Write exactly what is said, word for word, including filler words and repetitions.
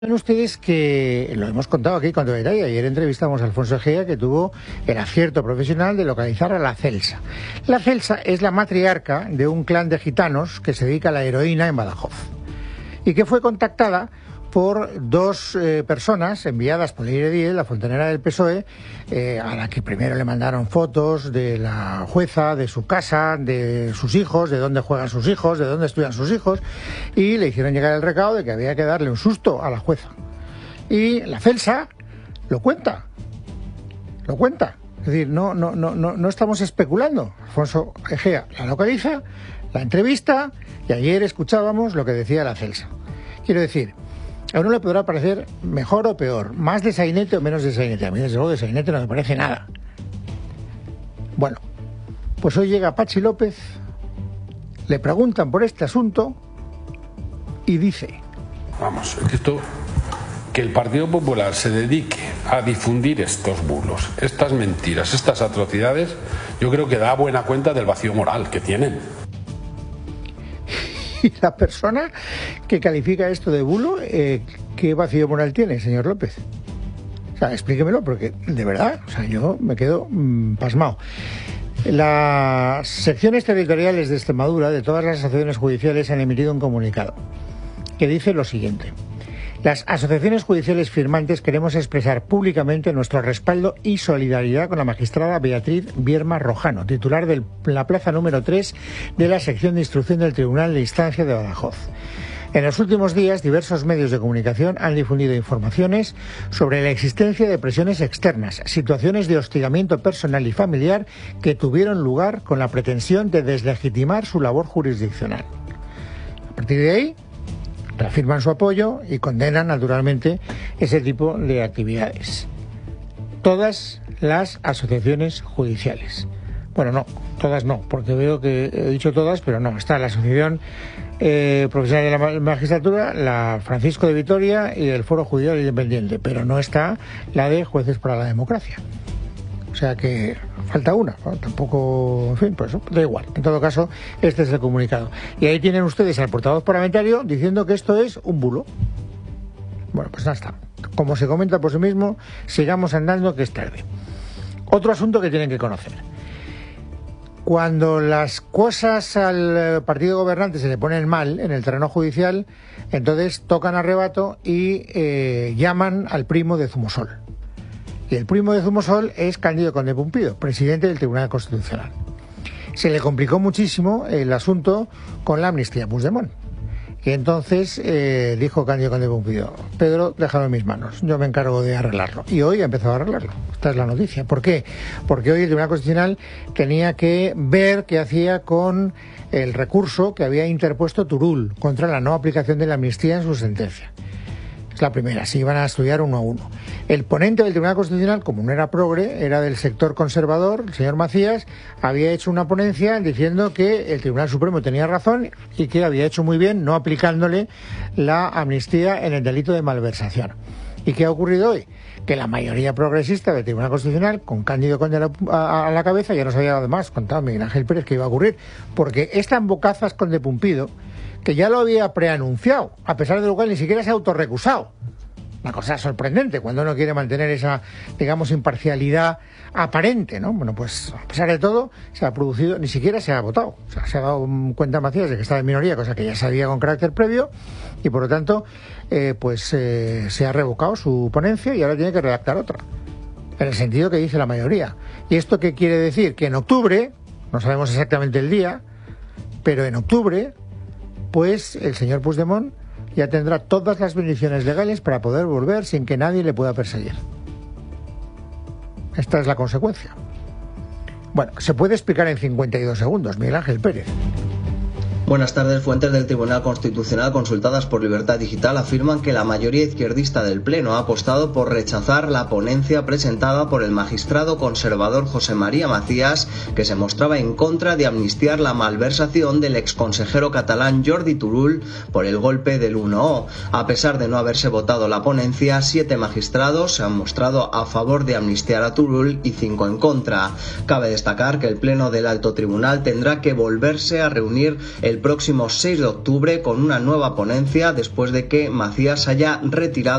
Saben ustedes que, lo hemos contado aquí con todo detalle, ayer entrevistamos a Alfonso Egea, que tuvo el acierto profesional de localizar a la Celsa. La Celsa es la matriarca de un clan de gitanos que se dedica a la heroína en Badajoz y que fue contactada por dos eh, personas enviadas por Leire Díez, la fontanera del P S O E, eh, a la que primero le mandaron fotos de la jueza, de su casa, de sus hijos, de dónde juegan sus hijos, de dónde estudian sus hijos, y le hicieron llegar el recado de que había que darle un susto a la jueza. Y la Celsa lo cuenta, lo cuenta. Es decir, no, no, no, no, no estamos especulando. Alfonso Egea la localiza, la entrevista, y ayer escuchábamos lo que decía la Celsa. Quiero decir, a uno le podrá parecer mejor o peor, más de sainete o menos de sainete. A mí, desde luego, de sainete no me parece nada. Bueno, pues hoy llega Patxi López, le preguntan por este asunto y dice: Vamos, esto, que el Partido Popular se dedique a difundir estos bulos, estas mentiras, estas atrocidades, yo creo que da buena cuenta del vacío moral que tienen. Y la persona que califica esto de bulo, eh, ¿qué vacío moral tiene, señor López? O sea, explíquemelo, porque de verdad, o sea, yo me quedo mmm, pasmado. Las secciones territoriales de Extremadura de todas las asociaciones judiciales han emitido un comunicado que dice lo siguiente: las asociaciones judiciales firmantes queremos expresar públicamente nuestro respaldo y solidaridad con la magistrada Beatriz Bierma Rojano, titular de la plaza número tres de la sección de instrucción del Tribunal de Instancia de Badajoz. En los últimos días, diversos medios de comunicación han difundido informaciones sobre la existencia de presiones externas, situaciones de hostigamiento personal y familiar que tuvieron lugar con la pretensión de deslegitimar su labor jurisdiccional. A partir de ahí, reafirman su apoyo y condenan naturalmente ese tipo de actividades. Todas las asociaciones judiciales. Bueno, no, todas no, porque veo que he dicho todas, pero no. Está la Asociación eh, Profesional de la Magistratura, la Francisco de Vitoria y el Foro Judicial Independiente, pero no está la de Jueces para la Democracia. O sea que falta una, ¿no? Tampoco, en fin, pues da igual. En todo caso, este es el comunicado. Y ahí tienen ustedes al portavoz parlamentario diciendo que esto es un bulo. Bueno, pues ya está. Como se comenta por sí mismo, sigamos andando, que es tarde. Otro asunto que tienen que conocer. Cuando las cosas al partido gobernante se le ponen mal en el terreno judicial, entonces tocan a rebato y eh, llaman al primo de Zumosol. Y el primo de Zumosol es Cándido Conde Pumpido, presidente del Tribunal Constitucional. Se le complicó muchísimo el asunto con la amnistía Puigdemont. Y entonces eh, dijo Cándido Conde Pumpido: Pedro, déjalo en mis manos, yo me encargo de arreglarlo. Y hoy ha empezado a arreglarlo. Esta es la noticia. ¿Por qué? Porque hoy el Tribunal Constitucional tenía que ver qué hacía con el recurso que había interpuesto Turull contra la no aplicación de la amnistía en su sentencia. Es la primera, se iban a estudiar uno a uno. El ponente del Tribunal Constitucional, como no era progre, era del sector conservador, el señor Macías, había hecho una ponencia diciendo que el Tribunal Supremo tenía razón y que había hecho muy bien no aplicándole la amnistía en el delito de malversación. ¿Y qué ha ocurrido hoy? Que la mayoría progresista del Tribunal Constitucional, con Cándido Conde a la, a, a la cabeza, ya no sabía además, contaba Miguel Ángel Pérez, que iba a ocurrir, porque estas bocazas Conde Pumpido, que ya lo había preanunciado, a pesar de lo cual ni siquiera se ha autorrecusado. Una cosa sorprendente cuando uno quiere mantener esa, digamos, imparcialidad aparente, ¿no? Bueno, pues a pesar de todo, se ha producido, ni siquiera se ha votado. O sea, se ha dado cuenta Macías de que estaba en minoría, cosa que ya sabía con carácter previo, y por lo tanto, eh, pues eh, se ha revocado su ponencia y ahora tiene que redactar otra, en el sentido que dice la mayoría. ¿Y esto qué quiere decir? Que en octubre, no sabemos exactamente el día, pero en octubre, pues el señor Puigdemont ya tendrá todas las bendiciones legales para poder volver sin que nadie le pueda perseguir. Esta es la consecuencia. Bueno, se puede explicar en cincuenta y dos segundos, Miguel Ángel Pérez. Buenas tardes. Fuentes del Tribunal Constitucional consultadas por Libertad Digital afirman que la mayoría izquierdista del Pleno ha apostado por rechazar la ponencia presentada por el magistrado conservador José María Macías, que se mostraba en contra de amnistiar la malversación del exconsejero catalán Jordi Turull por el golpe del uno O. A pesar de no haberse votado la ponencia, siete magistrados se han mostrado a favor de amnistiar a Turull y cinco en contra. Cabe destacar que el Pleno del Alto Tribunal tendrá que volverse a reunir el próximo seis de octubre con una nueva ponencia después de que Macías haya retirado